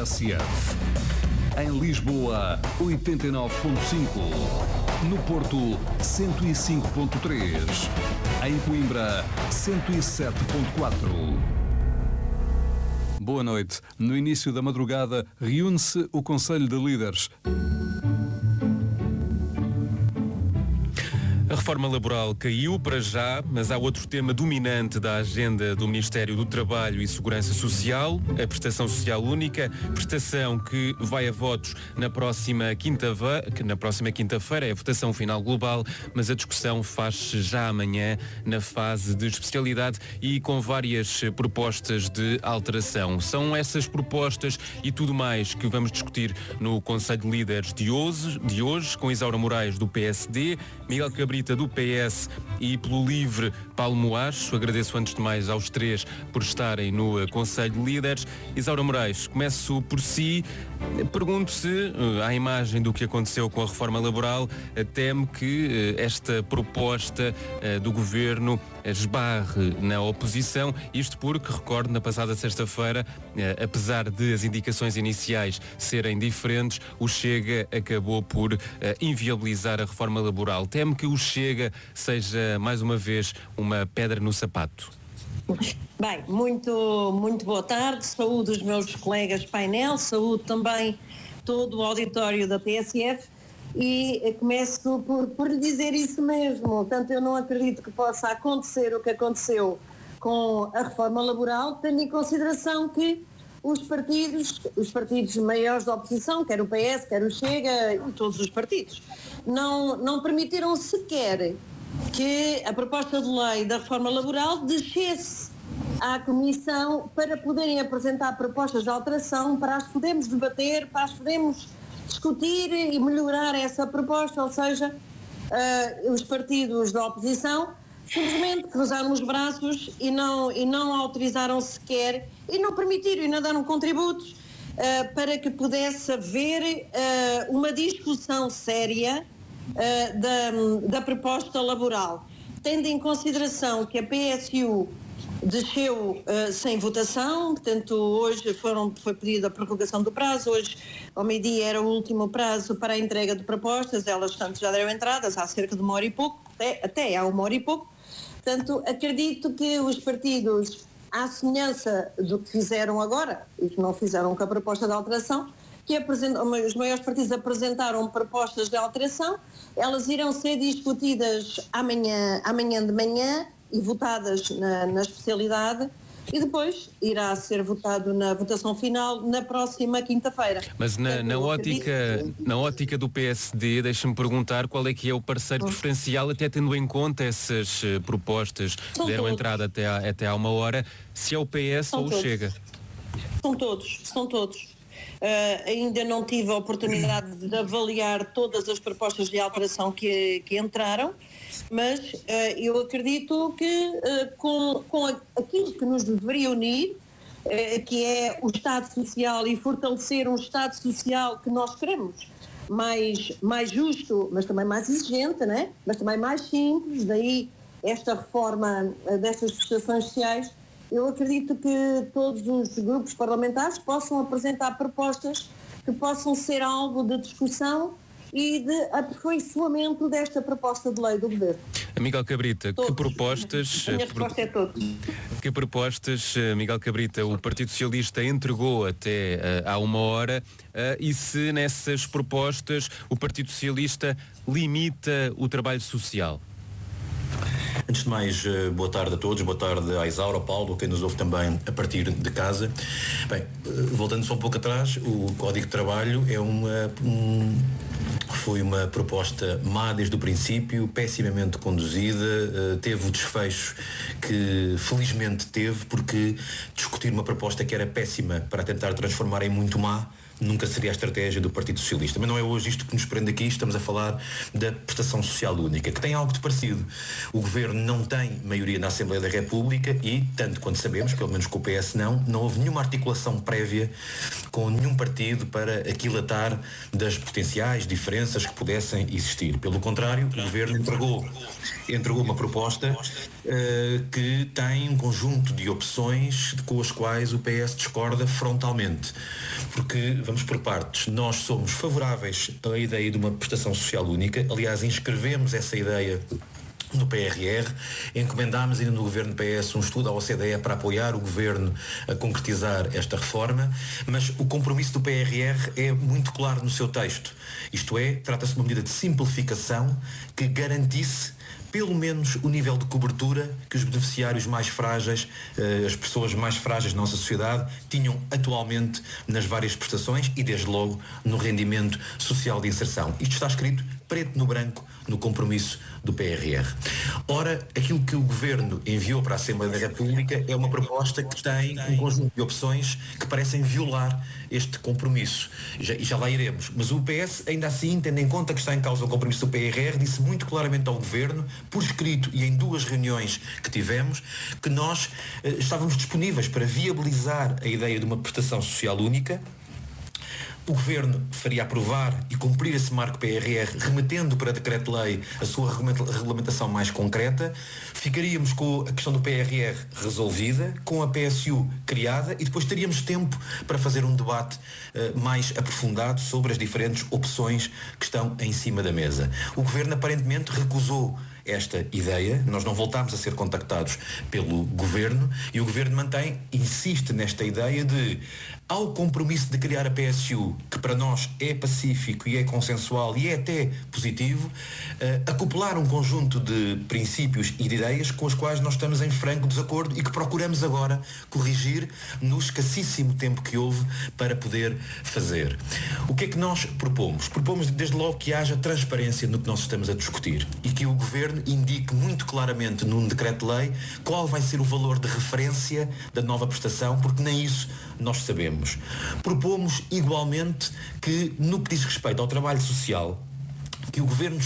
TSF. Em Lisboa, 89.5. No Porto, 105.3. Em Coimbra, 107.4. Boa noite. No início da madrugada, reúne-se o Conselho de Líderes. A reforma laboral caiu para já, mas há outro tema dominante da agenda do Ministério do Trabalho e Segurança Social, a prestação social única, prestação que vai a votos na próxima quinta-feira, é a votação final global, mas a discussão faz-se já amanhã na fase de especialidade e com várias propostas de alteração. São essas propostas e tudo mais que vamos discutir no Conselho de Líderes de hoje, com Isaura Moraes do PSD, Miguel Cabrita do PS e pelo Livre Paulo Moacho. Agradeço antes de mais aos três por estarem no Conselho de Líderes. Isaura Moraes, começo por si. Pergunto se, à imagem do que aconteceu com a reforma laboral, teme que esta proposta do Governo esbarre na oposição, isto porque, recordo, na passada sexta-feira, apesar de as indicações iniciais serem diferentes, o Chega acabou por inviabilizar a reforma laboral. Teme que o Chega seja, mais uma vez, uma pedra no sapato? Bem, muito boa tarde, saúdo os meus colegas de painel, saúdo também todo o auditório da TSF e começo por lhe dizer isso mesmo. Portanto, eu não acredito que possa acontecer o que aconteceu com a reforma laboral, tendo em consideração que os partidos maiores da oposição, quer o PS, quer o Chega e todos os partidos, não permitiram sequer que a proposta de lei da reforma laboral descesse à Comissão para poderem apresentar propostas de alteração, para as podermos debater, para as podermos discutir e melhorar essa proposta. Ou seja, os partidos da oposição simplesmente cruzaram os braços e não autorizaram sequer e não permitiram e não deram contributos para que pudesse haver uma discussão séria da proposta laboral, tendo em consideração que a PSU desceu sem votação. Portanto, hoje foi pedida a prorrogação do prazo, hoje ao meio-dia era o último prazo para a entrega de propostas, elas portanto já deram entradas há cerca de uma hora e pouco, até há uma hora e pouco. Portanto, acredito que os partidos, à semelhança do que fizeram agora, e que não fizeram com a proposta de alteração, os maiores partidos apresentaram propostas de alteração, elas irão ser discutidas amanhã de manhã e votadas na especialidade e depois irá ser votado na votação final na próxima quinta-feira. Mas na ótica do PSD, deixa-me perguntar qual é que é o parceiro preferencial, até tendo em conta essas propostas que deram entrada até há uma hora, se é o PS ou o Chega? São todos. Ainda não tive a oportunidade de avaliar todas as propostas de alteração que entraram, mas eu acredito que com aquilo que nos deveria unir, que é o Estado Social e fortalecer um Estado Social que nós queremos, mais justo, mas também mais exigente, né? Mas também mais simples, daí esta reforma destas prestações sociais. Eu acredito que todos os grupos parlamentares possam apresentar propostas que possam ser alvo de discussão e de aperfeiçoamento desta proposta de lei do Governo. Miguel Cabrita, todos. Que propostas... A minha resposta é todos. Que propostas, Miguel Cabrita, o Partido Socialista entregou até há uma hora e se nessas propostas o Partido Socialista limita o trabalho social? Antes de mais, boa tarde a todos, boa tarde à Isaura, ao Paulo, quem nos ouve também a partir de casa. Bem, voltando só um pouco atrás, o Código de Trabalho foi uma proposta má desde o princípio, pessimamente conduzida, teve o desfecho que felizmente teve, porque discutir uma proposta que era péssima para tentar transformar em muito má nunca seria a estratégia do Partido Socialista. Mas não é hoje isto que nos prende aqui, estamos a falar da prestação social única, que tem algo de parecido. O Governo não tem maioria na Assembleia da República e, tanto quanto sabemos, pelo menos com o PS não houve nenhuma articulação prévia com nenhum partido para aquilatar das potenciais diferenças mudanças que pudessem existir. Pelo contrário, o Governo entregou uma proposta que tem um conjunto de opções com as quais o PS discorda frontalmente. Porque, vamos por partes, nós somos favoráveis à ideia de uma prestação social única. Aliás, inscrevemos essa ideia no PRR, encomendámos ainda no governo PS um estudo à OCDE para apoiar o governo a concretizar esta reforma, mas o compromisso do PRR é muito claro no seu texto. Isto é, trata-se de uma medida de simplificação que garantisse pelo menos o nível de cobertura que os beneficiários mais frágeis, as pessoas mais frágeis da nossa sociedade, tinham atualmente nas várias prestações e, desde logo, no rendimento social de inserção. Isto está escrito preto no branco no compromisso do PRR. Ora, aquilo que o Governo enviou para a Assembleia da República é uma proposta que tem um conjunto de opções que parecem violar este compromisso. E já lá iremos. Mas o PS, ainda assim, tendo em conta que está em causa o compromisso do PRR, disse muito claramente ao Governo, por escrito e em 2 reuniões que tivemos, que nós estávamos disponíveis para viabilizar a ideia de uma prestação social única. O Governo faria aprovar e cumprir esse marco PRR, remetendo para decreto-lei a sua regulamentação mais concreta. Ficaríamos com a questão do PRR resolvida, com a PSU criada, e depois teríamos tempo para fazer um debate mais aprofundado sobre as diferentes opções que estão em cima da mesa. O Governo aparentemente recusou esta ideia, nós não voltámos a ser contactados pelo Governo e o Governo insiste nesta ideia de, ao compromisso de criar a PSU, que para nós é pacífico e é consensual e é até positivo, acoplar um conjunto de princípios e de ideias com as quais nós estamos em franco desacordo e que procuramos agora corrigir no escassíssimo tempo que houve para poder fazer. O que é que nós propomos? Propomos desde logo que haja transparência no que nós estamos a discutir e que o Governo indique muito claramente num decreto-lei qual vai ser o valor de referência da nova prestação, porque nem isso nós sabemos. Propomos igualmente que, no que diz respeito ao trabalho social, que o Governo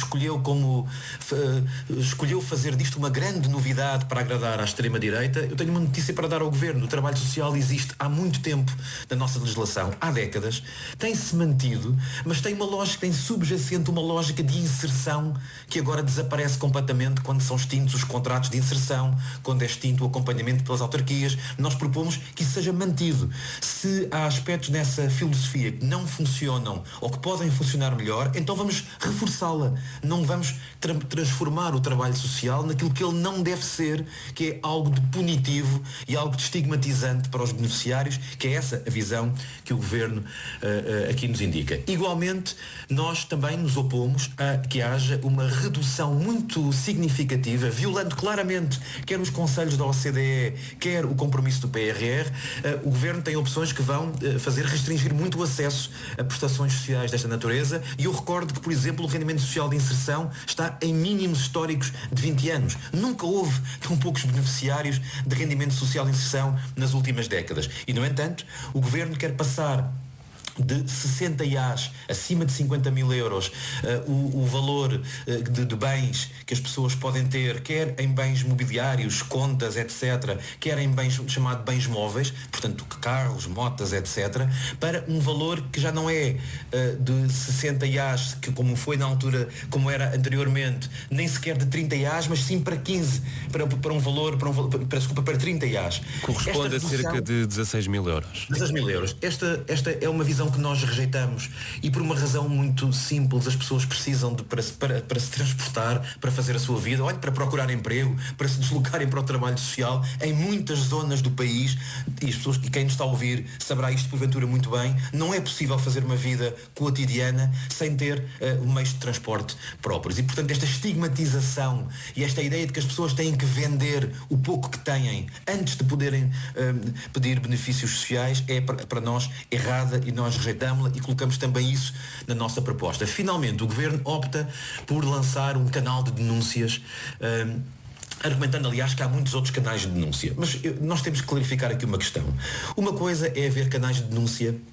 escolheu fazer disto uma grande novidade para agradar à extrema-direita. Eu tenho uma notícia para dar ao Governo. O trabalho social existe há muito tempo na nossa legislação, há décadas, tem-se mantido, mas tem uma lógica, tem subjacente uma lógica de inserção que agora desaparece completamente quando são extintos os contratos de inserção, quando é extinto o acompanhamento pelas autarquias. Nós propomos que isso seja mantido. Se há aspectos nessa filosofia que não funcionam ou que podem funcionar melhor, então vamos reforçá-la. Não vamos transformar o trabalho social naquilo que ele não deve ser, que é algo de punitivo e algo de estigmatizante para os beneficiários, que é essa a visão que o Governo aqui nos indica. Igualmente, nós também nos opomos a que haja uma redução muito significativa, violando claramente quer os conselhos da OCDE, quer o compromisso do PRR. O Governo tem opções que vão fazer restringir muito o acesso a prestações sociais desta natureza, e eu recordo que, por exemplo, o rendimento social de inserção está em mínimos históricos de 20 anos. Nunca houve tão poucos beneficiários de rendimento social de inserção nas últimas décadas. E, no entanto, o Governo quer passar de 60 IAs, acima de 50 mil euros, o valor de bens que as pessoas podem ter, quer em bens mobiliários, contas, etc., quer em bens chamado bens móveis, portanto carros, motas, etc., para um valor que já não é de 60 IAs, que como foi na altura, como era anteriormente, nem sequer de 30 IAs, mas sim para 15, para 30 IAs. Corresponde a cerca de 16 mil euros. 16 mil euros. Esta é uma visão que nós rejeitamos, e por uma razão muito simples. As pessoas precisam para se transportar, para fazer a sua vida, para procurar emprego, para se deslocarem para o trabalho social em muitas zonas do país, e as pessoas, e quem nos está a ouvir saberá isto porventura muito bem, não é possível fazer uma vida cotidiana sem ter meios de transporte próprios. E portanto esta estigmatização e esta ideia de que as pessoas têm que vender o pouco que têm antes de poderem pedir benefícios sociais é para nós errada, e nós rejeitamos-la e colocamos também isso na nossa proposta. Finalmente, o Governo opta por lançar um canal de denúncias, argumentando, aliás, que há muitos outros canais de denúncia. Mas nós temos que clarificar aqui uma questão. Uma coisa é haver canais de denúncia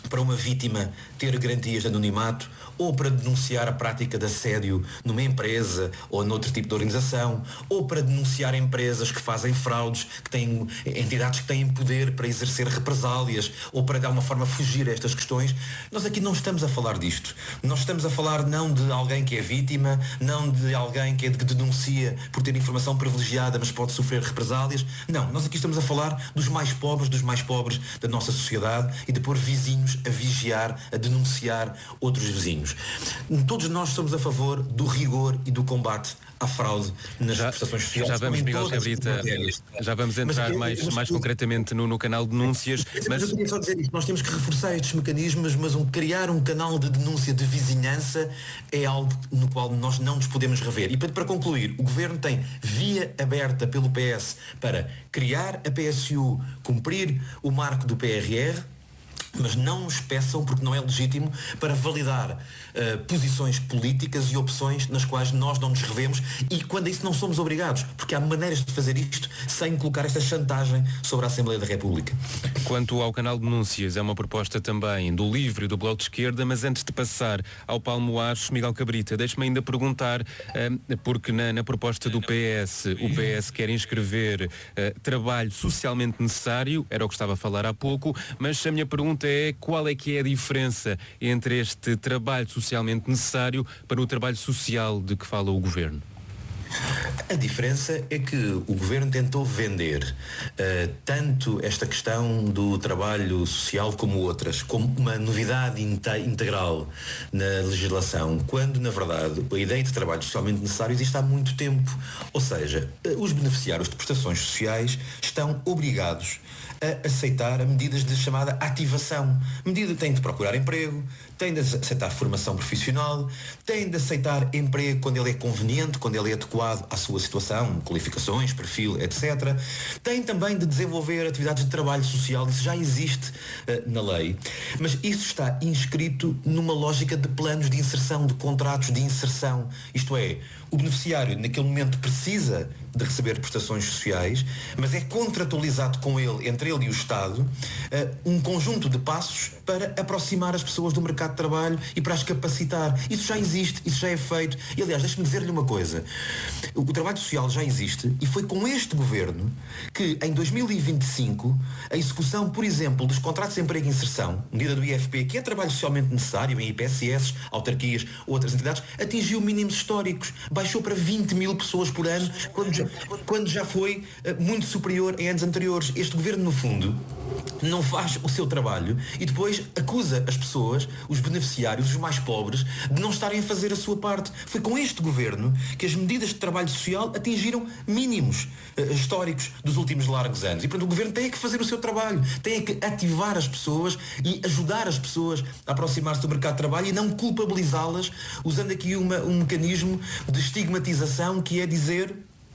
para uma vítima ter garantias de anonimato ou para denunciar a prática de assédio numa empresa ou noutro tipo de organização, ou para denunciar empresas que fazem fraudes, que têm entidades que têm poder para exercer represálias ou para de alguma forma fugir a estas questões. Nós aqui não estamos a falar disto. Nós estamos a falar não de alguém que é vítima, não de alguém que denuncia por ter informação privilegiada, mas pode sofrer represálias. Não, nós aqui estamos a falar dos mais pobres da nossa sociedade e de pôr vizinhos a vigiar, a denunciar outros vizinhos. Todos nós somos a favor do rigor e do combate à fraude nas prestações sociais. Já vamos, Miguel Cabrita, já vamos entrar mais concretamente no canal de denúncias. Mas eu queria só dizer isto, nós temos que reforçar estes mecanismos, mas criar um canal de denúncia de vizinhança é algo no qual nós não nos podemos rever. E para concluir, o Governo tem via aberta pelo PS para criar a PSU, cumprir o marco do PRR, mas não nos peçam, porque não é legítimo, para validar posições políticas e opções nas quais nós não nos revemos, e quando a isso não somos obrigados, porque há maneiras de fazer isto sem colocar esta chantagem sobre a Assembleia da República. Quanto ao canal de denúncias, é uma proposta também do LIVRE e do Bloco de Esquerda, mas antes de passar ao Palmoares, Miguel Cabrita, deixe-me ainda perguntar, porque na proposta do PS, o PS quer inscrever trabalho socialmente necessário, era o que estava a falar há pouco, mas a minha pergunta é qual é que é a diferença entre este trabalho socialmente necessário para o trabalho social de que fala o Governo? A diferença é que o Governo tentou vender tanto esta questão do trabalho social como outras, como uma novidade integral na legislação, quando, na verdade, a ideia de trabalho socialmente necessário existe há muito tempo. Ou seja, os beneficiários de prestações sociais estão obrigados a aceitar medidas de chamada ativação. Medida tem de procurar emprego, tem de aceitar formação profissional, tem de aceitar emprego quando ele é conveniente, quando ele é adequado à sua situação, qualificações, perfil, etc. Tem também de desenvolver atividades de trabalho social, isso já existe na lei, mas isso está inscrito numa lógica de planos de inserção, de contratos de inserção. Isto é, o beneficiário naquele momento precisa de receber prestações sociais, mas é contratualizado com ele, entre ele e o Estado, um conjunto de passos para aproximar as pessoas do mercado de trabalho e para as capacitar. Isso já existe, isso já é feito. E, aliás, deixe-me dizer-lhe uma coisa. O trabalho social já existe e foi com este Governo que, em 2025, a execução, por exemplo, dos contratos de emprego e inserção, medida do IFP, que é trabalho socialmente necessário em IPSS, autarquias, outras entidades, atingiu mínimos históricos. Baixou para 20 mil pessoas por ano, quando já foi muito superior em anos anteriores. Este Governo, no fundo, não faz o seu trabalho e depois acusa as pessoas, os beneficiários, os mais pobres, de não estarem a fazer a sua parte. Foi com este Governo que as medidas de trabalho social atingiram mínimos históricos dos últimos largos anos. E, portanto, o Governo tem que fazer o seu trabalho, tem que ativar as pessoas e ajudar as pessoas a aproximar-se do mercado de trabalho e não culpabilizá-las usando aqui um mecanismo de estigmatização, que é dizer: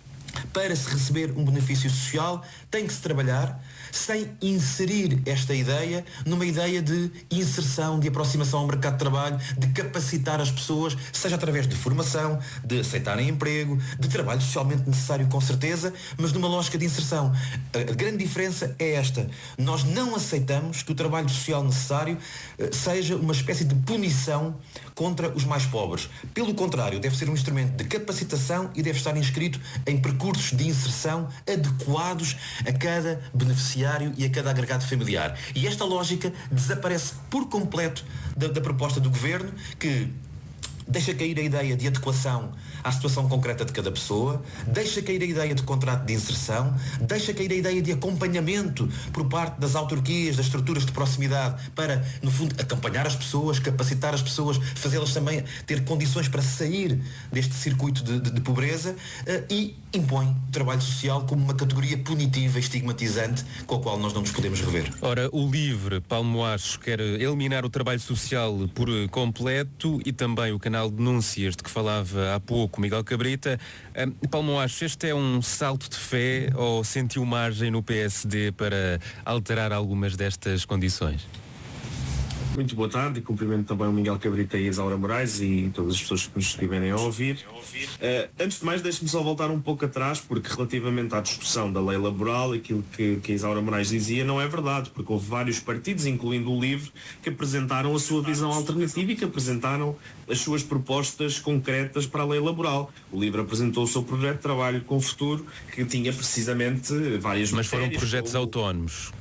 para se receber um benefício social tem que se trabalhar, sem inserir esta ideia numa ideia de inserção, de aproximação ao mercado de trabalho, de capacitar as pessoas, seja através de formação, de aceitarem emprego, de trabalho socialmente necessário, com certeza, mas numa lógica de inserção. A grande diferença é esta: nós não aceitamos que o trabalho social necessário seja uma espécie de punição contra os mais pobres. Pelo contrário, deve ser um instrumento de capacitação e deve estar inscrito em percursos de inserção adequados a cada beneficiário e a cada agregado familiar. E esta lógica desaparece por completo da proposta do Governo, que deixa cair a ideia de adequação à situação concreta de cada pessoa, deixa cair a ideia de contrato de inserção, deixa cair a ideia de acompanhamento por parte das autarquias, das estruturas de proximidade, para, no fundo, acompanhar as pessoas, capacitar as pessoas, fazê-las também ter condições para sair deste circuito de pobreza, e impõe o trabalho social como uma categoria punitiva e estigmatizante com a qual nós não nos podemos rever. Ora, o LIVRE, Palmoares, quer eliminar o trabalho social por completo e também o canal de denúncias de que falava há pouco Miguel Cabrita. Palmoares, este é um salto de fé ou sentiu margem no PSD para alterar algumas destas condições? Muito boa tarde e cumprimento também o Miguel Cabrita e a Isaura Moraes e todas as pessoas que nos estiverem a ouvir. Antes de mais, deixe-me só voltar um pouco atrás, porque relativamente à discussão da lei laboral, aquilo que a Isaura Moraes dizia não é verdade, porque houve vários partidos, incluindo o LIVRE, que apresentaram a sua visão alternativa e que apresentaram as suas propostas concretas para a lei laboral. O LIVRE apresentou o seu projeto de trabalho com o futuro, que tinha precisamente várias matérias. Mas foram projetos autónomos.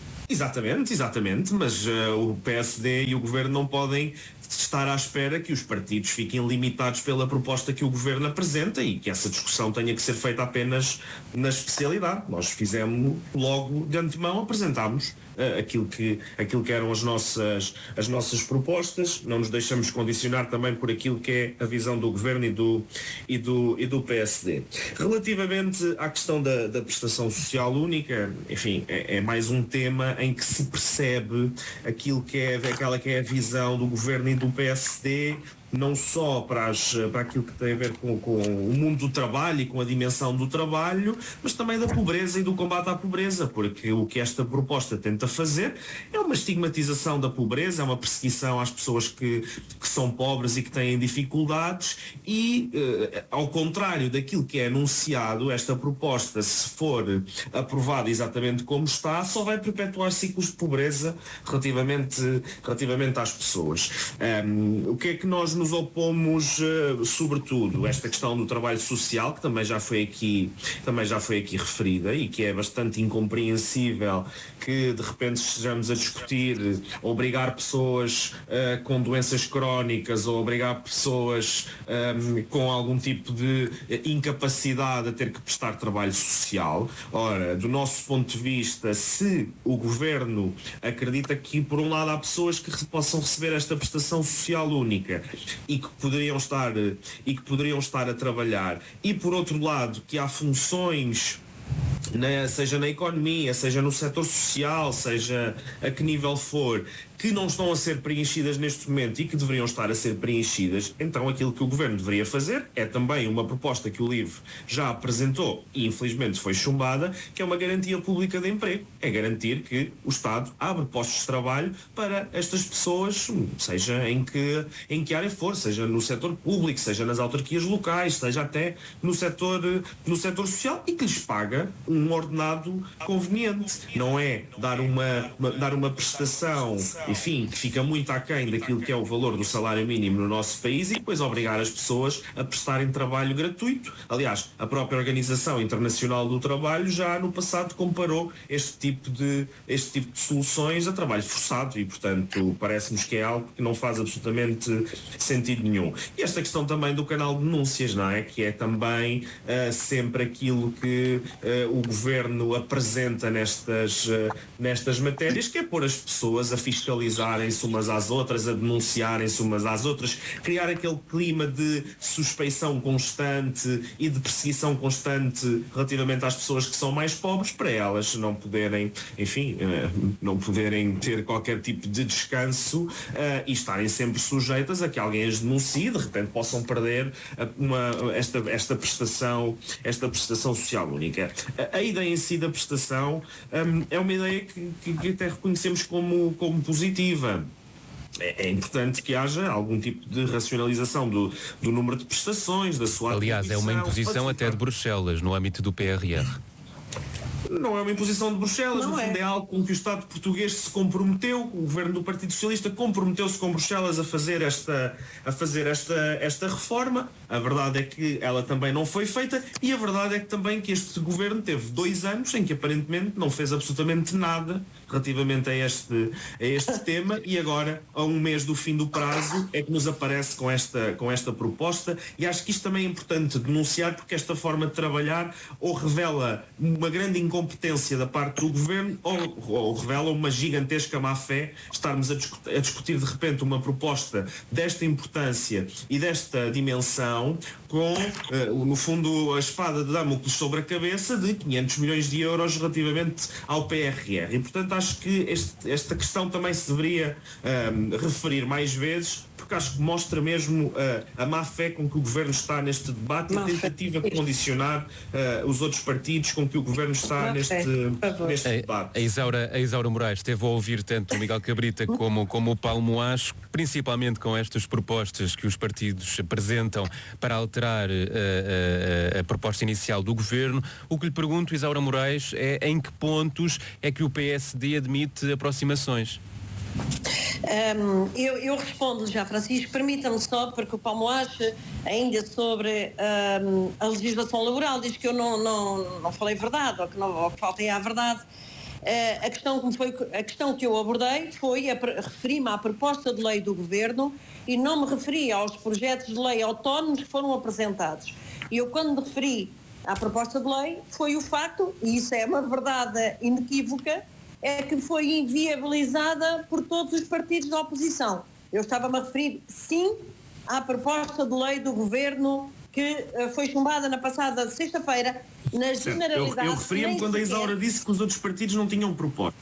Exatamente, mas o PSD e o Governo não podem estar à espera que os partidos fiquem limitados pela proposta que o Governo apresenta e que essa discussão tenha que ser feita apenas na especialidade. Nós fizemos logo de antemão, apresentámos aquilo que eram as nossas propostas, não nos deixamos condicionar também por aquilo que é a visão do Governo e do PSD. Relativamente à questão da prestação social única, enfim, é mais um tema em que se percebe aquela que é a visão do Governo e do PSD, não só para aquilo que tem a ver com o mundo do trabalho e com a dimensão do trabalho, mas também da pobreza e do combate à pobreza, porque o que esta proposta tenta fazer é uma estigmatização da pobreza, é uma perseguição às pessoas que são pobres e que têm dificuldades e, ao contrário daquilo que é anunciado, esta proposta, se for aprovada exatamente como está, só vai perpetuar ciclos de pobreza relativamente às pessoas. O que é que nós nos opomos, sobretudo, esta questão do trabalho social, que também já foi aqui referida e que é bastante incompreensível que de repente estejamos a discutir obrigar pessoas com doenças crónicas ou obrigar pessoas com algum tipo de incapacidade a ter que prestar trabalho social. Ora, do nosso ponto de vista, se o Governo acredita que, por um lado, há pessoas que possam receber esta prestação social única e que poderiam estar a trabalhar, e por outro lado que há funções, seja na economia, seja no setor social, seja a que nível for, que não estão a ser preenchidas neste momento e que deveriam estar a ser preenchidas, então aquilo que o Governo deveria fazer é também uma proposta que o LIVRE já apresentou e infelizmente foi chumbada, que é uma garantia pública de emprego. É garantir que o Estado abre postos de trabalho para estas pessoas, seja em que área for, seja no setor público, seja nas autarquias locais, seja até no setor social, e que lhes paga um ordenado conveniente. Não é dar uma prestação, enfim, que fica muito aquém daquilo que é o valor do salário mínimo no nosso país e depois obrigar as pessoas a prestarem trabalho gratuito. Aliás, a própria Organização Internacional do Trabalho já no passado comparou este tipo de soluções a trabalho forçado e, portanto, parece-nos que é algo que não faz absolutamente sentido nenhum. E esta questão também do canal de denúncias, não é? Que é também sempre aquilo que o Governo apresenta nestas matérias, que é pôr as pessoas a fiscalizarem-se umas às outras, a denunciarem-se umas às outras, criar aquele clima de suspeição constante e de perseguição constante relativamente às pessoas que são mais pobres, para elas não poderem, enfim, não poderem ter qualquer tipo de descanso e estarem sempre sujeitas a que alguém as denuncie e de repente possam perder esta prestação social única. A ideia em si da prestação é uma ideia que até reconhecemos como positiva. É importante que haja algum tipo de racionalização do número de prestações, da sua Aliás, é uma imposição até de Bruxelas, no âmbito do PRR. Não é uma imposição de Bruxelas, no fundo é algo com que o Estado português se comprometeu, o Governo do Partido Socialista comprometeu-se com Bruxelas a fazer esta reforma. A verdade é que ela também não foi feita e a verdade é que também que este Governo teve 2 anos em que aparentemente não fez absolutamente nada relativamente a este tema e agora, a 1 mês do fim do prazo, é que nos aparece com esta proposta e acho que isto também é importante denunciar porque esta forma de trabalhar ou revela uma grande incompetência da parte do Governo ou revela uma gigantesca má-fé estarmos a discutir de repente uma proposta desta importância e desta dimensão com, no fundo, a espada de Damocles sobre a cabeça de 500 milhões de euros relativamente ao PRR. E, portanto, acho que esta questão também se deveria referir mais vezes porque acho que mostra mesmo a má fé com que o Governo está neste debate e a tentativa de condicionar os outros partidos com que o Governo está neste debate. A Isaura Moraes esteve a ouvir tanto o Miguel Cabrita como o Paulo Moacho, principalmente com estas propostas que os partidos apresentam para alterar a proposta inicial do Governo. O que lhe pergunto, Isaura Moraes, é em que pontos é que o PSD admite aproximações? Eu respondo já, Francisco, permita-me só, porque o Paulo Moacho, ainda sobre a legislação laboral, diz que eu não falei verdade, ou que faltei à verdade. A questão que eu abordei foi referir-me à proposta de lei do Governo e não me referi aos projetos de lei autónomos que foram apresentados. E eu, quando me referi à proposta de lei, foi o facto, e isso é uma verdade inequívoca, é que foi inviabilizada por todos os partidos da oposição. Eu estava-me a referir, sim, à proposta de lei do Governo que foi chumbada na passada sexta-feira, na generalidade... Eu referia-me quando a Isaura disse que os outros partidos não tinham proposta.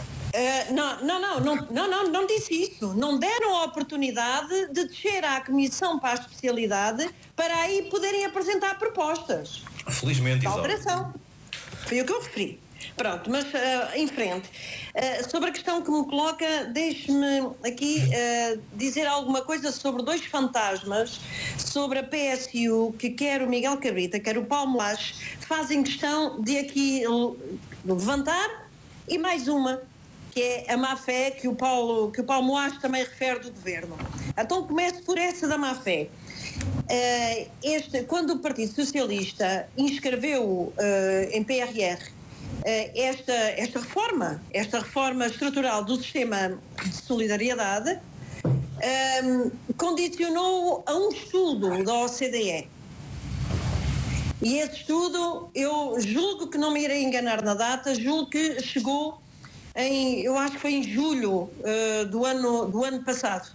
Não disse isso. Não deram a oportunidade de descer à Comissão para a Especialidade para aí poderem apresentar propostas. Felizmente, Isaura. Alteração. Foi o que eu referi. Pronto, mas em frente. Sobre a questão que me coloca, deixe-me aqui dizer alguma coisa sobre dois fantasmas, sobre a PSU, que quer o Miguel Cabrita, quer o Paulo Moacho, fazem questão de aqui levantar, e mais uma, que é a má-fé que o Paulo Moacho também refere do Governo. Então começo por essa da má-fé. Quando o Partido Socialista inscreveu em PRR esta reforma estrutural do sistema de solidariedade, condicionou a um estudo da OCDE. E esse estudo, eu julgo que não me irei enganar na data, julgo que chegou eu acho que foi em julho do ano passado.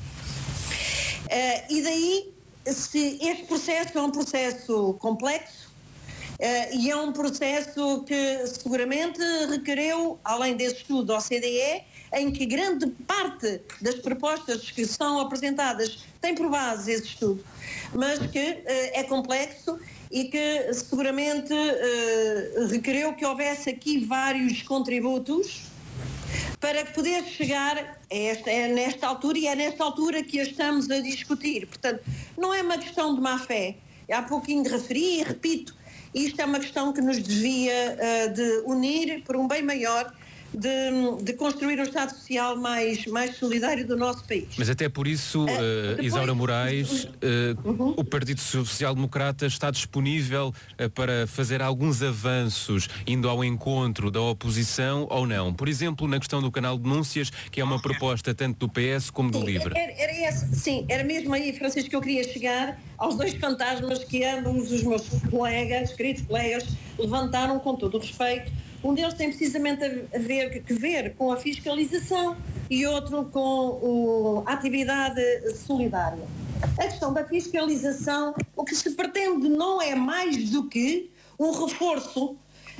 E daí, se este processo é um processo complexo, e é um processo que seguramente requereu, além desse estudo da OCDE, em que grande parte das propostas que são apresentadas tem por base esse estudo, mas que é complexo e que seguramente requereu que houvesse aqui vários contributos para poder chegar nesta altura, e é nesta altura que a estamos a discutir. Portanto, não é uma questão de má-fé. Há pouquinho referi e repito, isto é uma questão que nos devia de unir por um bem maior, de construir um Estado Social mais solidário do nosso país. Mas até por isso, Isaura Moraes, o Partido Social Democrata está disponível para fazer alguns avanços indo ao encontro da oposição ou não? Por exemplo, na questão do canal de denúncias, que é uma proposta tanto do PS como do LIVRE. Era mesmo aí, Francisco, que eu queria chegar aos dois fantasmas que ambos os meus queridos colegas, levantaram com todo o respeito. Um deles tem precisamente a ver com a fiscalização e outro com a atividade solidária. A questão da fiscalização, o que se pretende não é mais do que um reforço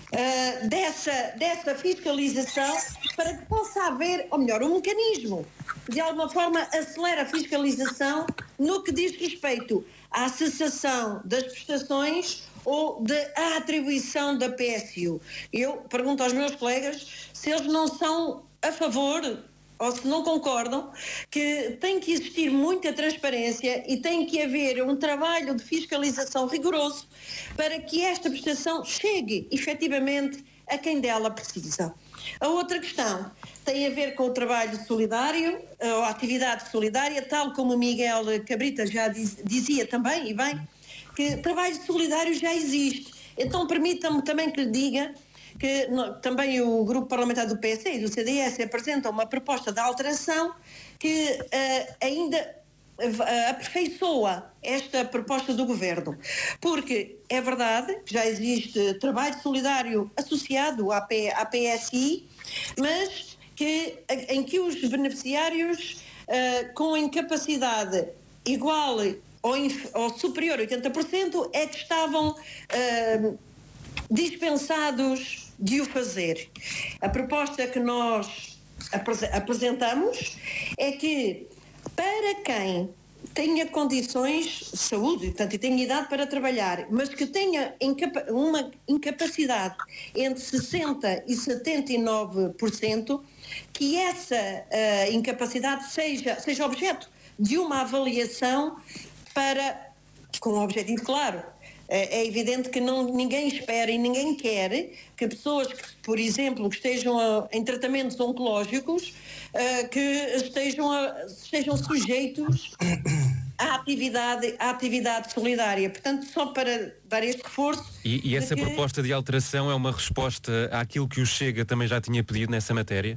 dessa fiscalização para que possa haver, ou melhor, um mecanismo de alguma forma acelera a fiscalização no que diz respeito à cessação das prestações ou da atribuição da PSU. Eu pergunto aos meus colegas se eles não são a favor ou se não concordam que tem que existir muita transparência e tem que haver um trabalho de fiscalização rigoroso para que esta prestação chegue efetivamente a quem dela precisa. A outra questão tem a ver com o trabalho solidário, a atividade solidária, tal como o Miguel Cabrita já dizia também, e bem, que trabalho solidário já existe. Então permita-me também que lhe diga que também o grupo parlamentar do PS e do CDS apresenta uma proposta de alteração que ainda aperfeiçoa esta proposta do Governo. Porque é verdade que já existe trabalho solidário associado à PSI, mas em que os beneficiários com incapacidade igual ou superior a 80% é que estavam dispensados de o fazer. A proposta que nós apresentamos é que para quem tenha condições de saúde, portanto, e tenha idade para trabalhar, mas que tenha uma incapacidade entre 60% e 79%, que essa incapacidade seja objeto de uma avaliação com um objetivo claro. É evidente que ninguém espera e ninguém quer que pessoas que, por exemplo, que estejam em tratamentos oncológicos, que estejam sujeitos à atividade solidária. Portanto, só para dar este reforço... E essa proposta de alteração é uma resposta àquilo que o Chega também já tinha pedido nessa matéria?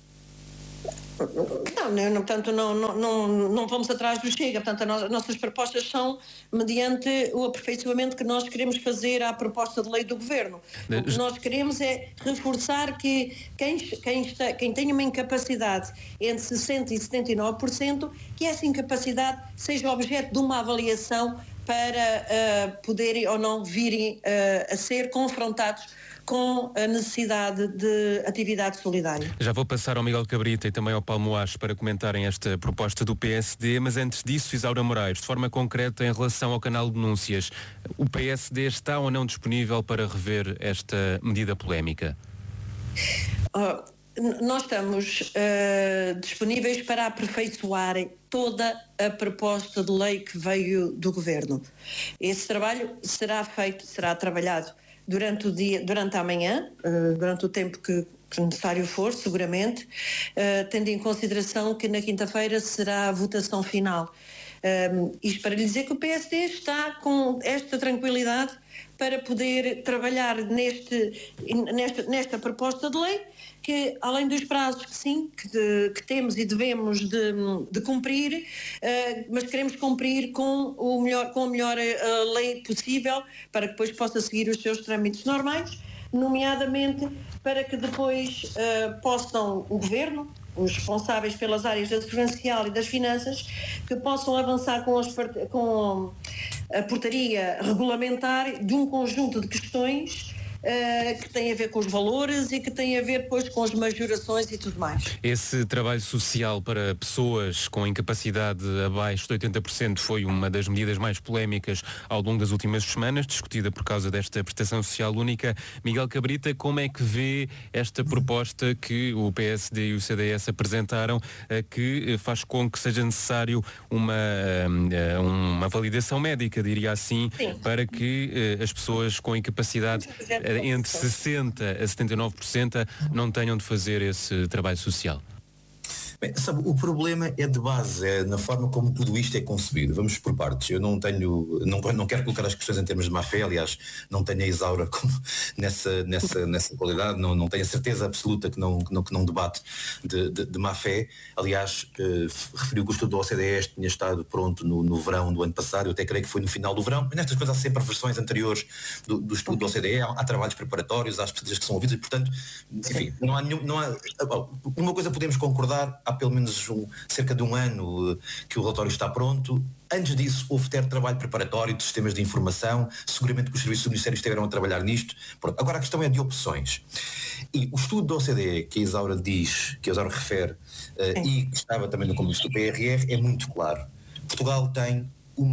Portanto, não vamos atrás do Chega. Portanto, as nossas propostas são mediante o aperfeiçoamento que nós queremos fazer à proposta de lei do Governo. O que nós queremos é reforçar que quem tem uma incapacidade entre 60% e 79%, que essa incapacidade seja objeto de uma avaliação para poderem ou não virem a ser confrontados com a necessidade de atividade solidária. Já vou passar ao Miguel Cabrita e também ao Paulo Moares para comentarem esta proposta do PSD, mas antes disso, Isaura Moraes, de forma concreta em relação ao canal de denúncias, o PSD está ou não disponível para rever esta medida polémica? Nós estamos disponíveis para aperfeiçoar toda a proposta de lei que veio do Governo. Esse trabalho será trabalhado durante a manhã, durante o tempo que necessário for, seguramente, tendo em consideração que na quinta-feira será a votação final. Isto para lhe dizer que o PSD está com esta tranquilidade para poder trabalhar nesta proposta de lei, que além dos prazos que temos e devemos de cumprir, mas queremos cumprir com a melhor lei possível, para que depois possa seguir os seus trâmites normais, nomeadamente para que depois possam o Governo, os responsáveis pelas áreas da segurança social e das finanças, que possam avançar com a portaria regulamentar de um conjunto de questões que tem a ver com os valores e que tem a ver depois com as majorações e tudo mais. Esse trabalho social para pessoas com incapacidade abaixo de 80% foi uma das medidas mais polémicas ao longo das últimas semanas, discutida por causa desta prestação social única. Miguel Cabrita, como é que vê esta proposta que o PSD e o CDS apresentaram, que faz com que seja necessário uma validação médica, diria assim, sim, para que as pessoas com incapacidade entre 60% a 79% não tenham de fazer esse trabalho social? Bem, sabe, o problema é de base, é na forma como tudo isto é concebido. Vamos por partes. Eu não quero colocar as questões em termos de má-fé, aliás, não tenho a Isaura nessa qualidade, não tenho a certeza absoluta que não debate de má-fé. Aliás, referiu que o estudo da OCDE tinha estado pronto no verão do ano passado, eu até creio que foi no final do verão, mas nestas coisas há sempre versões anteriores do estudo da OCDE, há trabalhos preparatórios, há pesquisas que são ouvidas e, portanto, enfim, não há uma coisa podemos concordar, há pelo menos cerca de um ano que o relatório está pronto. Antes disso, houve trabalho preparatório de sistemas de informação, seguramente que os serviços do Ministério estiveram a trabalhar nisto. Pronto. Agora a questão é de opções. E o estudo da OCDE, que a Isaura refere, e que estava também no compromisso do PRR, é muito claro. Portugal tem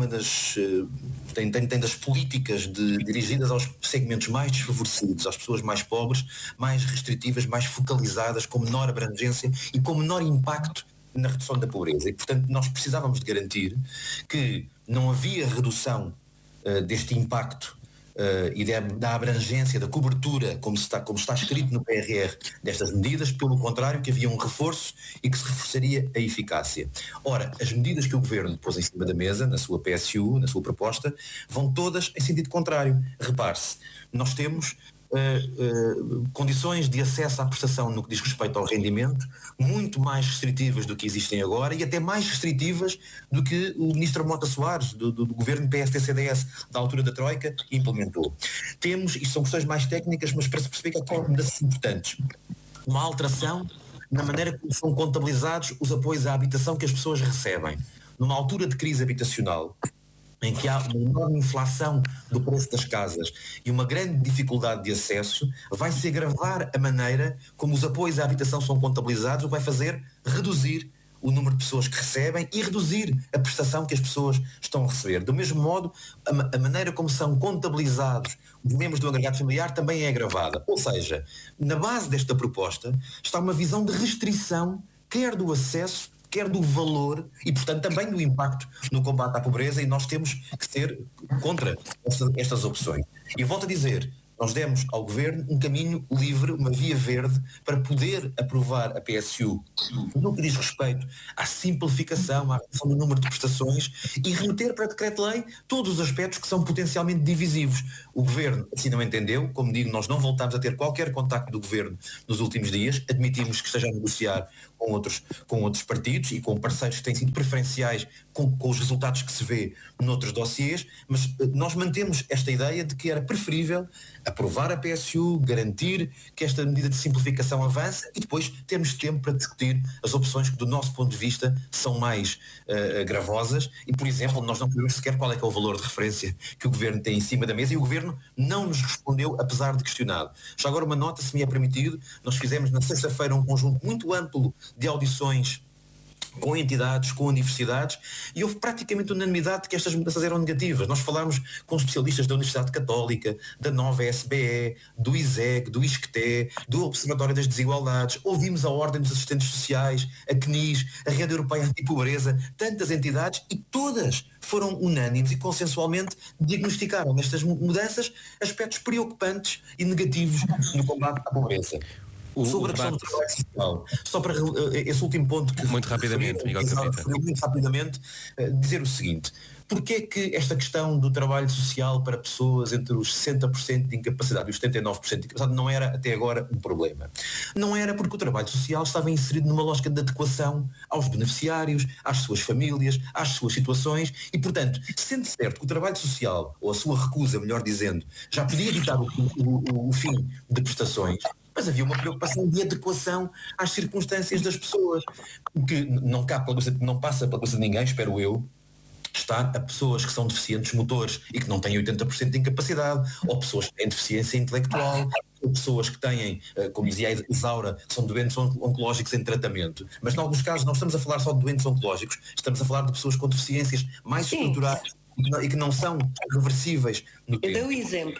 tem das políticas dirigidas aos segmentos mais desfavorecidos, às pessoas mais pobres, mais restritivas, mais focalizadas, com menor abrangência e com menor impacto na redução da pobreza. E, portanto, nós precisávamos de garantir que não havia redução deste impacto e da abrangência, da cobertura, como está escrito no PRR, destas medidas, pelo contrário, que havia um reforço e que se reforçaria a eficácia. Ora, as medidas que o Governo pôs em cima da mesa, na sua PSU, na sua proposta, vão todas em sentido contrário. Repare-se, nós temos condições de acesso à prestação no que diz respeito ao rendimento muito mais restritivas do que existem agora e até mais restritivas do que o ministro Mota Soares do governo PSD-CDS da altura da Troika implementou. Temos, e são questões mais técnicas, mas para se perceber que há mudanças importantes, uma alteração na maneira como são contabilizados os apoios à habitação que as pessoas recebem. Numa altura de crise habitacional, em que há uma enorme inflação do preço das casas e uma grande dificuldade de acesso, vai-se agravar a maneira como os apoios à habitação são contabilizados, o que vai fazer reduzir o número de pessoas que recebem e reduzir a prestação que as pessoas estão a receber. Do mesmo modo, a maneira como são contabilizados os membros do agregado familiar também é agravada. Ou seja, na base desta proposta está uma visão de restrição, quer do acesso, quer do valor e, portanto, também do impacto no combate à pobreza, e nós temos que ser contra estas opções. E volto a dizer, nós demos ao Governo um caminho livre, uma via verde, para poder aprovar a PSU no que diz respeito à simplificação, à redução do número de prestações e remeter para decreto-lei todos os aspectos que são potencialmente divisivos. O Governo assim não entendeu. Como digo, nós não voltámos a ter qualquer contacto do Governo nos últimos dias, admitimos que esteja a negociar com outros partidos e com parceiros que têm sido preferenciais com os resultados que se vê noutros dossiês, mas nós mantemos esta ideia de que era preferível aprovar a PSU, garantir que esta medida de simplificação avance e depois termos tempo para discutir as opções que, do nosso ponto de vista, são mais gravosas e, por exemplo, nós não sabemos sequer qual é que é o valor de referência que o Governo tem em cima da mesa e o Governo não nos respondeu, apesar de questionado. Já agora uma nota, se me é permitido, nós fizemos na sexta-feira um conjunto muito amplo de audições com entidades, com universidades, e houve praticamente unanimidade de que estas mudanças eram negativas. Nós falámos com especialistas da Universidade Católica, da nova SBE, do ISEG, do ISCTE, do Observatório das Desigualdades, ouvimos a Ordem dos Assistentes Sociais, a CNIS, a Rede Europeia Antipobreza, tantas entidades, e todas foram unânimes e consensualmente diagnosticaram nestas mudanças aspectos preocupantes e negativos no combate à pobreza. Sobre a questão do trabalho social, só para esse último ponto que muito rapidamente, Miguel Cabrita, muito rapidamente dizer o seguinte: porque é que esta questão do trabalho social para pessoas entre os 60% de incapacidade e os 79% de incapacidade não era até agora um problema? Não era porque o trabalho social estava inserido numa lógica de adequação aos beneficiários, às suas famílias, às suas situações e, portanto, sendo certo que o trabalho social, ou a sua recusa, melhor dizendo, já podia evitar o fim de prestações, mas havia uma preocupação de adequação às circunstâncias das pessoas, que não passa pela cabeça de ninguém, espero eu, está a pessoas que são deficientes motores e que não têm 80% de incapacidade, ou pessoas que têm deficiência intelectual, ou pessoas que têm, como dizia a Isaura, que são doentes oncológicos em tratamento. Mas, em alguns casos, não estamos a falar só de doentes oncológicos, estamos a falar de pessoas com deficiências mais estruturais e que não são reversíveis no tempo. Eu dei o exemplo.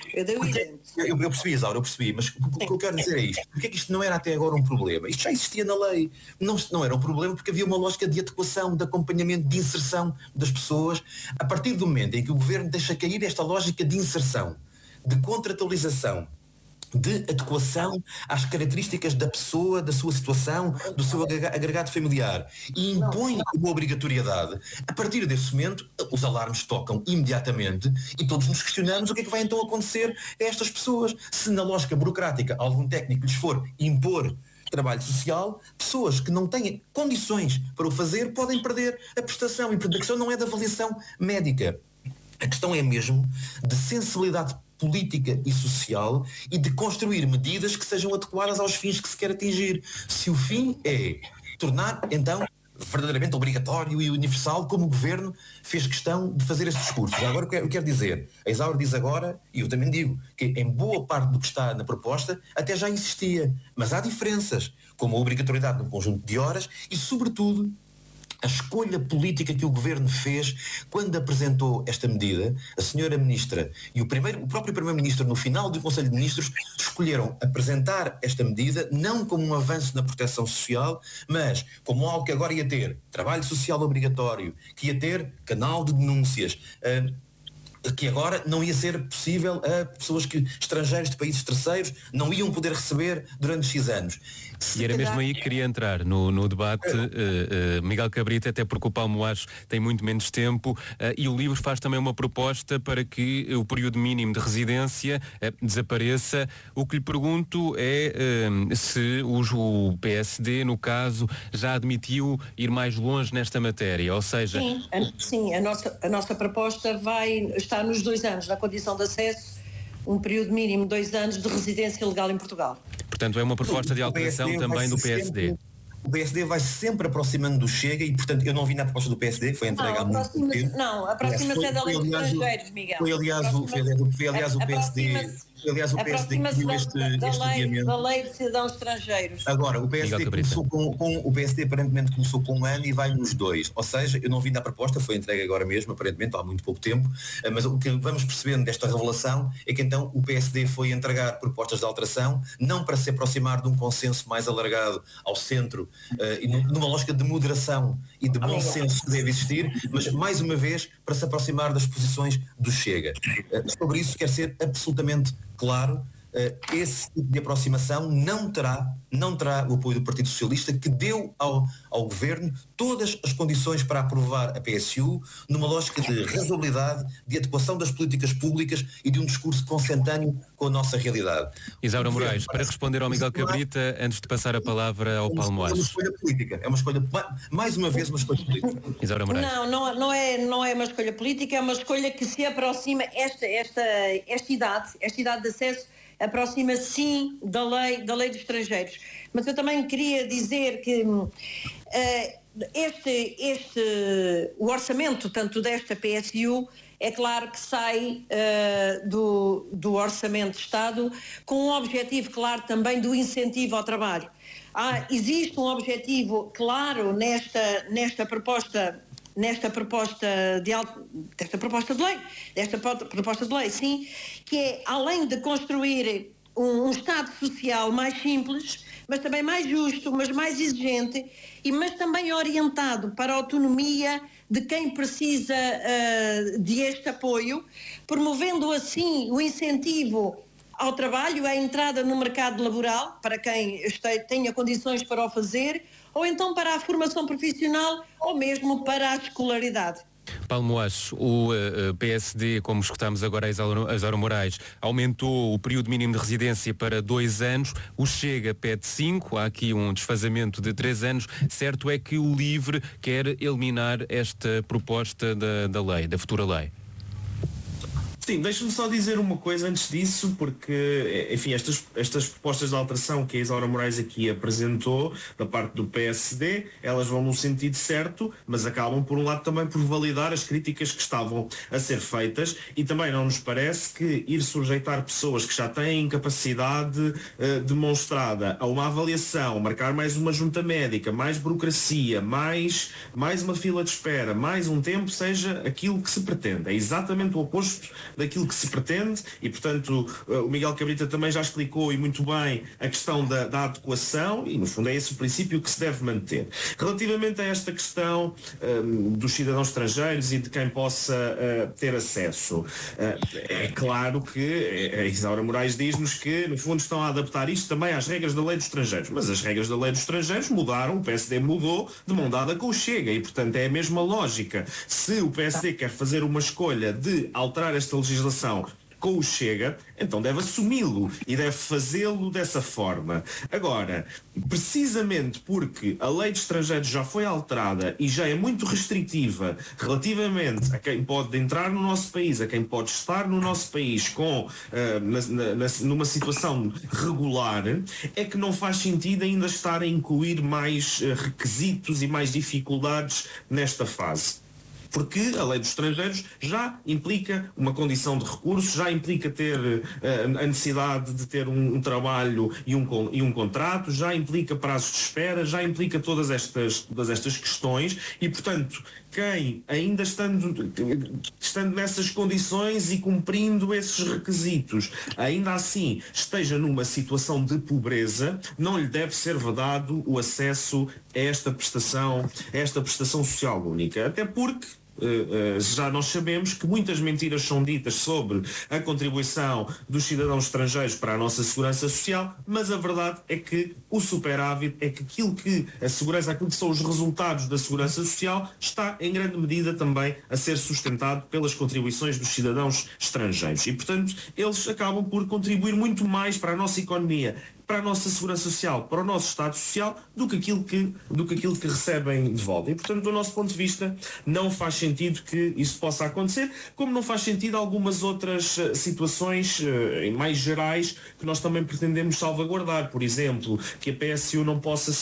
Eu percebi, Isaura, mas o que eu quero dizer é isto. Porque é que isto não era até agora um problema? Isto já existia na lei. Não era um problema porque havia uma lógica de adequação, de acompanhamento, de inserção das pessoas. A partir do momento em que o Governo deixa cair esta lógica de inserção, de contratualização, de adequação às características da pessoa, da sua situação, do seu agregado familiar e impõe uma obrigatoriedade, a partir desse momento os alarmes tocam imediatamente e todos nos questionamos o que é que vai então acontecer a estas pessoas, se na lógica burocrática algum técnico lhes for impor trabalho social, pessoas que não têm condições para o fazer podem perder a prestação e, portanto, a questão não é da avaliação médica, a questão é mesmo de sensibilidade política e social e de construir medidas que sejam adequadas aos fins que se quer atingir. Se o fim é tornar, então, verdadeiramente obrigatório e universal, como o Governo fez questão de fazer esse discurso. Agora, eu quero dizer, a Isaura diz agora, e eu também digo, que em boa parte do que está na proposta até já existia, mas há diferenças, como a obrigatoriedade num conjunto de horas e, sobretudo, a escolha política que o Governo fez quando apresentou esta medida. A senhora Ministra e o próprio Primeiro-Ministro, no final do Conselho de Ministros, escolheram apresentar esta medida não como um avanço na proteção social, mas como algo que agora ia ter trabalho social obrigatório, que ia ter canal de denúncias, que agora não ia ser possível a pessoas estrangeiros de países terceiros não iam poder receber durante X anos. E era mesmo aí que queria entrar no debate, Miguel Cabrita, até porque o Palmo Acho tem muito menos tempo e o livro faz também uma proposta para que o período mínimo de residência desapareça. O que lhe pergunto é se o PSD, no caso, já admitiu ir mais longe nesta matéria, ou seja... Sim, a nossa proposta vai estar nos 2 anos, na condição de acesso, um período mínimo de 2 anos de residência legal em Portugal. Portanto, é uma proposta de alteração também do PSD. O PSD vai sempre aproximando do Chega e, portanto, eu não vi na proposta do PSD, que foi entregue há muito tempo. Não, aproxima-se da lei dos estrangeiros, Miguel. Foi aliás o PSD... Aliás, o PSD incluiu este adiamento. Da lei de cidadãos estrangeiros. Agora, o PSD aparentemente começou com 1 ano e vai nos 2. Ou seja, eu não vi na proposta, foi entregue agora mesmo, aparentemente, há muito pouco tempo, mas o que vamos percebendo desta revelação é que então o PSD foi entregar propostas de alteração, não para se aproximar de um consenso mais alargado ao centro, e numa lógica de moderação e de bom senso que deve existir, mas mais uma vez para se aproximar das posições do Chega. Sobre isso quer ser absolutamente claro, esse tipo de aproximação não terá o apoio do Partido Socialista, que deu ao Governo todas as condições para aprovar a PSU numa lógica de razoabilidade, de adequação das políticas públicas e de um discurso consentâneo com a nossa realidade. Isaura Moraes, para responder ao Miguel Cabrita, antes de passar a palavra ao Paulo Moares. É uma escolha política, é uma escolha, mais uma vez, uma escolha política. Isaura Moraes. Não é uma escolha política, é uma escolha que se aproxima, esta idade de acesso aproxima sim da lei dos estrangeiros. Mas eu também queria dizer que o orçamento, tanto desta PSU, é claro que sai do Orçamento de Estado com um objetivo claro também do incentivo ao trabalho. Existe um objetivo claro nesta proposta de lei, sim, que é, além de construir um Estado social mais simples, mas também mais justo, mas mais exigente, mas também orientado para a autonomia de quem precisa deste apoio, promovendo assim o incentivo ao trabalho, à entrada no mercado laboral, para quem tenha condições para o fazer, ou então para a formação profissional, ou mesmo para a escolaridade. Paulo Moares, o PSD, como escutámos agora a Isaura Moraes, aumentou o período mínimo de residência para 2 anos, o Chega pede 5, há aqui um desfazamento de 3 anos. Certo é que o LIVRE quer eliminar esta proposta da lei, da futura lei. Sim, deixa-me só dizer uma coisa antes disso, porque, enfim, estas propostas de alteração que a Isaura Moraes aqui apresentou, da parte do PSD, elas vão no sentido certo, mas acabam, por um lado, também por validar as críticas que estavam a ser feitas, e também não nos parece que ir sujeitar pessoas que já têm capacidade demonstrada a uma avaliação, marcar mais uma junta médica, mais burocracia, mais uma fila de espera, mais um tempo, seja aquilo que se pretende. É exatamente o oposto daquilo que se pretende e, portanto, o Miguel Cabrita também já explicou e muito bem a questão da adequação e, no fundo, é esse o princípio que se deve manter. Relativamente a esta questão dos cidadãos estrangeiros e de quem possa ter acesso, é claro que a Isaura Moraes diz-nos que, no fundo, estão a adaptar isto também às regras da lei dos estrangeiros, mas as regras da lei dos estrangeiros mudaram, o PSD mudou de mão dada com o Chega e, portanto, é a mesma lógica. Se o PSD quer fazer uma escolha de alterar esta legislação com o Chega, então deve assumi-lo e deve fazê-lo dessa forma. Agora, precisamente porque a lei de estrangeiros já foi alterada e já é muito restritiva relativamente a quem pode entrar no nosso país, a quem pode estar no nosso país numa situação regular, é que não faz sentido ainda estar a incluir mais requisitos e mais dificuldades nesta fase. Porque a lei dos estrangeiros já implica uma condição de recurso, já implica ter a necessidade de ter um trabalho e um contrato, já implica prazos de espera, já implica todas estas questões e, portanto, quem ainda estando nessas condições e cumprindo esses requisitos, ainda assim esteja numa situação de pobreza, não lhe deve ser vedado o acesso a esta prestação social única. Até porque já nós sabemos que muitas mentiras são ditas sobre a contribuição dos cidadãos estrangeiros para a nossa segurança social, mas a verdade é que o superávit é que aquilo que são os resultados da segurança social está em grande medida também a ser sustentado pelas contribuições dos cidadãos estrangeiros e, portanto, eles acabam por contribuir muito mais para a nossa economia, para a nossa segurança social, para o nosso Estado Social, do que aquilo que recebem de volta. E, portanto, do nosso ponto de vista, não faz sentido que isso possa acontecer, como não faz sentido algumas outras situações mais gerais que nós também pretendemos salvaguardar. Por exemplo, que a PSU não possa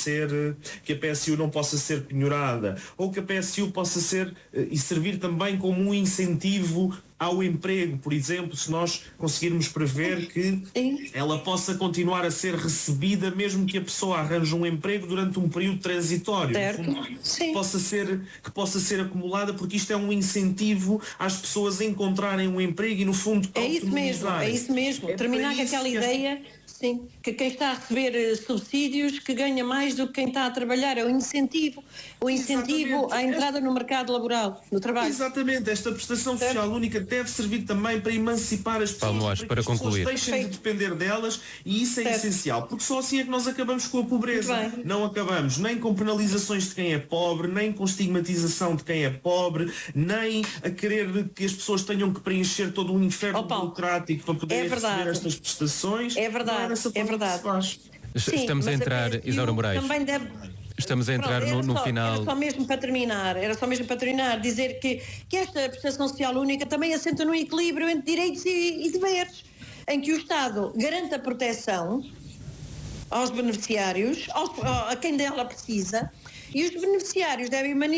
ser penhorada, ou que a PSU possa ser e servir também como um incentivo ao emprego, por exemplo, se nós conseguirmos prever que ela possa continuar a ser recebida mesmo que a pessoa arranje um emprego durante um período transitório, que possa ser acumulada, porque isto é um incentivo às pessoas encontrarem um emprego e, no fundo, é isso mesmo. Terminar com aquela ideia... Sim, que quem está a receber subsídios que ganha mais do que quem está a trabalhar, é o incentivo à entrada no mercado laboral, no trabalho. Exatamente, esta prestação social única deve servir também para emancipar as pessoas, para concluir. As pessoas deixem de depender delas, e isso é essencial, porque só assim é que nós acabamos com a pobreza. Não acabamos nem com penalizações de quem é pobre, nem com estigmatização de quem é pobre, nem a querer que as pessoas tenham que preencher todo um inferno burocrático para poder receber estas prestações. É verdade. Estamos a entrar, Isaura Moraes. Estamos a entrar no final. Era só mesmo para terminar, dizer que esta prestação social única também assenta num equilíbrio entre direitos e deveres, em que o Estado garante a proteção aos beneficiários, a quem dela precisa, e os beneficiários devem